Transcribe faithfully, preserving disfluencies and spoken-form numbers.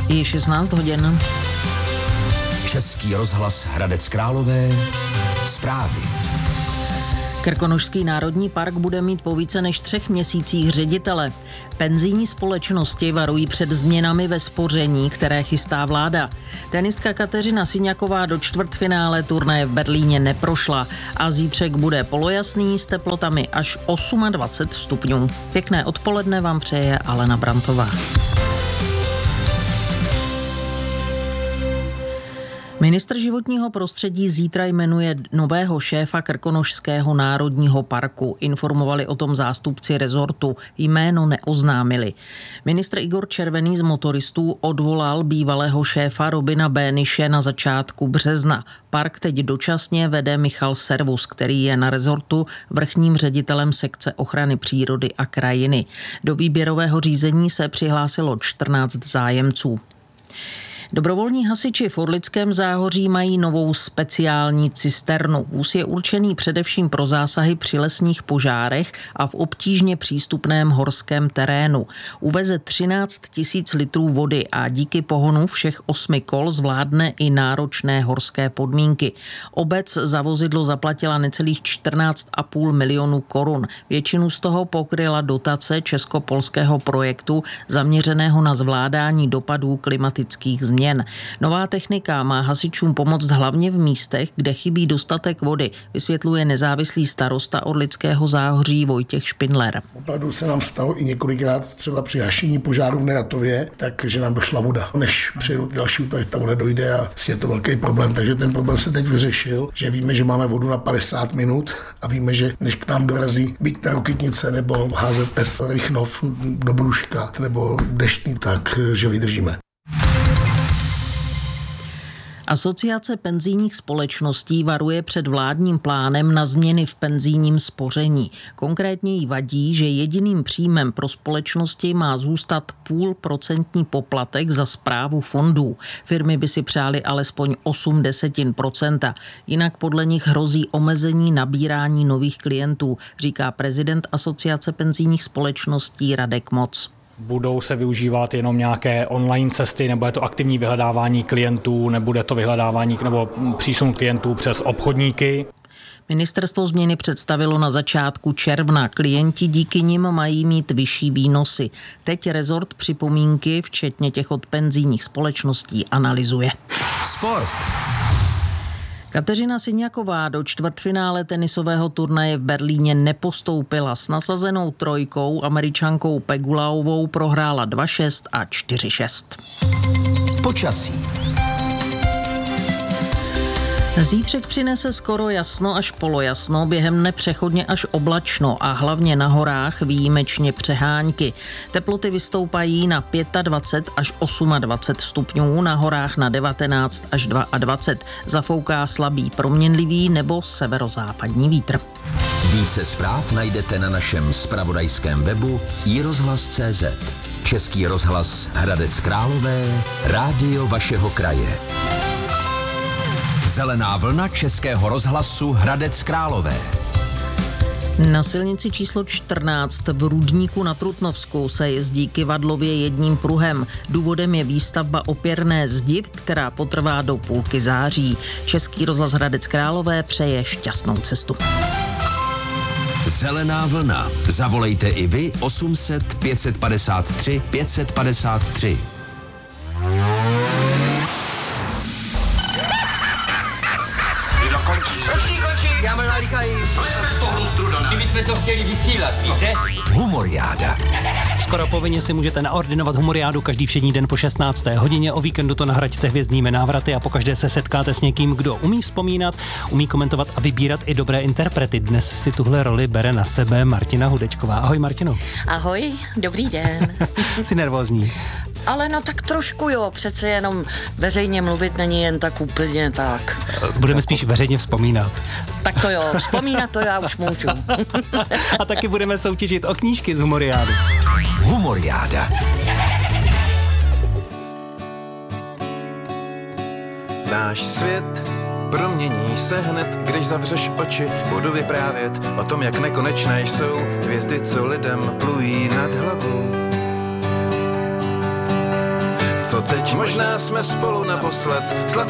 Je šestnáct hodin. Český rozhlas Hradec Králové. Zprávy. Krkonošský národní park bude mít po více než třech měsících ředitele. Penzijní společnosti varují před změnami ve spoření, které chystá vláda. Tenistka Kateřina Siňaková do čtvrtfinále turnaje v Berlíně neprošla a zítřek bude polojasný s teplotami až dvacet osm stupňů. Pěkné odpoledne vám přeje Alena Brantová. Ministr životního prostředí zítra jmenuje nového šéfa Krkonošského národního parku. Informovali o tom zástupci rezortu, jméno neoznámili. Ministr Igor Červený z motoristů odvolal bývalého šéfa Robina Béniše na začátku března. Park teď dočasně vede Michal Servus, který je na rezortu vrchním ředitelem sekce ochrany přírody a krajiny. Do výběrového řízení se přihlásilo čtrnáct zájemců. Dobrovolní hasiči v Orlickém Záhoří mají novou speciální cisternu. Vůz je určený především pro zásahy při lesních požárech a v obtížně přístupném horském terénu. Uveze třináct tisíc litrů vody a díky pohonu všech osmi kol zvládne i náročné horské podmínky. Obec za vozidlo zaplatila necelých čtrnáct a půl milionu korun. Většinu z toho pokryla dotace česko-polského projektu zaměřeného na zvládání dopadů klimatických změn. Změn. Nová technika má hasičům pomoct hlavně v místech, kde chybí dostatek vody, vysvětluje nezávislý starosta Orlického Záhoří Vojtěch Špindler. Opravdu se nám stalo i několikrát třeba při hašení požáru v Neratově, takže nám došla voda. Než přijedou další útoky, ta voda dojde a je to velký problém, takže ten problém se teď vyřešil, že víme, že máme vodu na padesát minut a víme, že než k nám dorazí byť ta Rokytnice nebo há zet es Rychnov do Bluška nebo Deštný, tak že vydržíme. Asociace penzijních společností varuje před vládním plánem na změny v penzijním spoření. Konkrétně jí vadí, že jediným příjmem pro společnosti má zůstat půlprocentní poplatek za správu fondů. Firmy by si přály alespoň osm desetin procenta. Jinak podle nich hrozí omezení nabírání nových klientů, říká prezident Asociace penzijních společností Radek Moc. Budou se využívat jenom nějaké online cesty, nebo je to aktivní vyhledávání klientů, nebude to vyhledávání nebo přísun klientů přes obchodníky. Ministerstvo změny představilo na začátku června. Klienti díky nim mají mít vyšší výnosy. Teď rezort připomínky, včetně těch od penzijních společností, analyzuje. Sport. Kateřina Siňaková do čtvrtfinále tenisového turnaje v Berlíně nepostoupila. S nasazenou trojkou Američankou Pegulaovou prohrála dva šest a čtyři šest. Počasí. Zítřek přinese skoro jasno až polojasno, během dne přechodně až oblačno a hlavně na horách výjimečně přehánky. Teploty vystoupají na dvacet pět až dvacet osm stupňů, na horách na devatenáct až dvacet dva. Zafouká slabý proměnlivý nebo severozápadní vítr. Více zpráv najdete na našem zpravodajském webu i rozhlas tečka cé zet. Český rozhlas Hradec Králové, rádio vašeho kraje. Zelená vlna Českého rozhlasu Hradec Králové. Na silnici číslo čtrnáct v Rudníku na Trutnovsku se jezdí kyvadlově jedním pruhem. Důvodem je výstavba opěrné zdi, která potrvá do půlky září. Český rozhlas Hradec Králové přeje šťastnou cestu. Zelená vlna. Zavolejte i vy osm set pět padesát tři pět padesát tři. Končí, končí, já mám nalíkají. Jsme z toho strudaná. Kdybychom to chtěli vysílat, víte? Humoriáda. Skoro povinně si můžete naordinovat humoriádu každý všední den po šestnácté hodině. O víkendu to nahraďte hvězdnými návraty a pokaždé se setkáte s někým, kdo umí vzpomínat, umí komentovat a vybírat i dobré interprety. Dnes si tuhle roli bere na sebe Martina Hudečková. Ahoj, Martino. Ahoj, dobrý den. Jsi nervózní? Ale no tak trošku jo, přece jenom veřejně mluvit není jen tak úplně tak. Budeme spíš veřejně vzpomínat. Tak to jo, vzpomínat to já už můžu. A taky budeme soutěžit o knížky z humoriády. Humoriáda. Náš svět promění se hned, když zavřeš oči. Budu vyprávět o tom, jak nekonečné jsou hvězdy, co lidem plují nad hlavou. co teď, možná jsme spolu naposled.